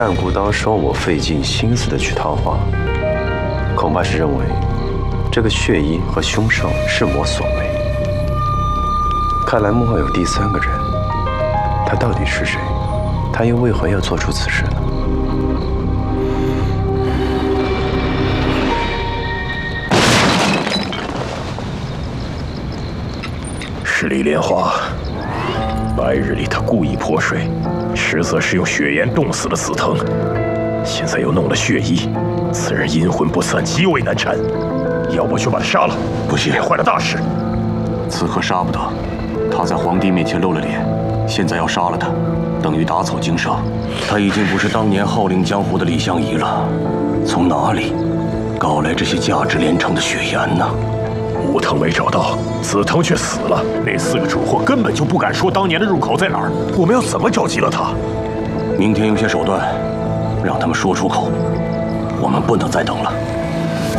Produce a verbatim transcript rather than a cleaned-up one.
单孤刀说我费尽心思的去套话，恐怕是认为这个血衣和凶手是我所为。看来幕后有第三个人，他到底是谁？他又为何要做出此事呢？ 是李莲花。白日里他故意泼水，实则是用血焰冻死了紫藤。现在又弄了血衣，此人阴魂不散，极为难缠。要不就把他杀了， 不行， 别坏了大事。 此刻杀不得，他在皇帝面前露了脸，现在要杀了他，等于打草惊蛇。他已经不是当年号令江湖的李相夷了，从哪里搞来这些价值连城的血盐呢？ 武藤没找到，紫藤却死了。那四个蠢货根本就不敢说当年的入口在哪儿。我们要怎么召集了他？ 明天用些手段，让他们说出口。我们不能再等了。